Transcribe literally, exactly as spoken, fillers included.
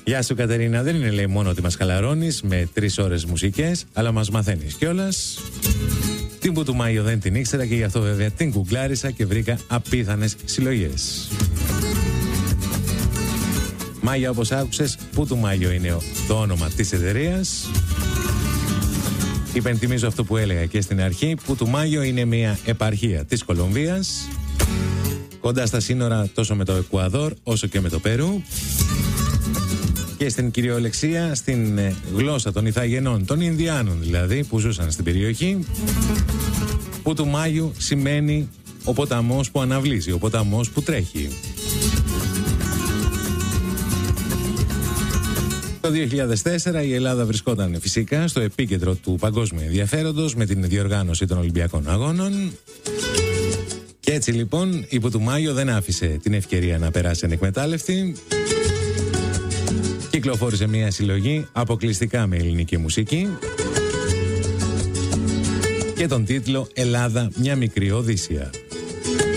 Γεια σου Κατερίνα, δεν είναι λέει μόνο ότι μας χαλαρώνεις με τρεις ώρες μουσικές, αλλά μας μαθαίνεις κιόλας. Την που του Μάιο δεν την ήξερα και γι' αυτό βέβαια την κουγκλάρισα και βρήκα απίθανες συλλογές. Μάγια, όπως άκουσες, που του Μάιο είναι το όνομα της εταιρείας. Υπενθυμίζω αυτό που έλεγα και στην αρχή, που του Μάιο είναι μια επαρχία της Κολομβίας, κοντά στα σύνορα τόσο με το Εκουαδόρ όσο και με το Περού, και στην κυριολεξία στην γλώσσα των Ιθαγενών, των Ινδιάνων δηλαδή, που ζούσαν στην περιοχή, που του Μάιου σημαίνει ο ποταμός που αναβλύζει, ο ποταμός που τρέχει. Το δύο χιλιάδες τέσσερα η Ελλάδα βρισκόταν φυσικά στο επίκεντρο του παγκόσμιου ενδιαφέροντος με την διοργάνωση των Ολυμπιακών Αγώνων. Και έτσι λοιπόν η Πουτουμάγιο δεν άφησε την ευκαιρία να περάσει ανεκμετάλλευτη. Κυκλοφόρησε μια συλλογή αποκλειστικά με ελληνική μουσική και τον τίτλο «Ελλάδα, μια μικρή Οδύσσεια».